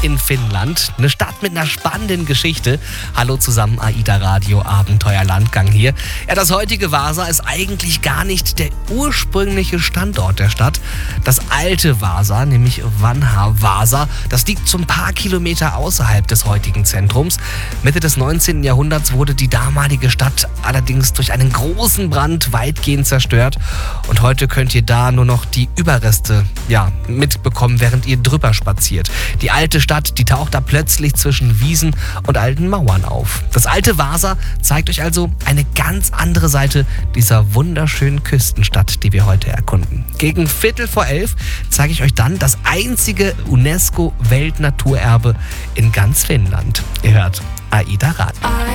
in Finnland. Eine Stadt mit einer spannenden Geschichte. Hallo zusammen, AIDA Radio Abenteuerlandgang hier. Ja, das heutige Vasa ist eigentlich gar nicht der ursprüngliche Standort der Stadt. Das alte Vasa, nämlich Vanha Vasa, das liegt so ein paar Kilometer außerhalb des heutigen Zentrums. Mitte des 19. Jahrhunderts wurde die damalige Stadt allerdings durch einen großen Brand weitgehend zerstört. Und heute könnt ihr da nur noch die Überreste mitbekommen, während ihr drüber spaziert. Die alte Stadt, die taucht da plötzlich zwischen Wiesen und alten Mauern auf. Das alte Vasa zeigt euch also eine ganz andere Seite dieser wunderschönen Küstenstadt, die wir heute erkunden. Gegen 11:15 zeige ich euch dann das einzige UNESCO-Weltnaturerbe in ganz Finnland. Ihr hört AIDA Radio.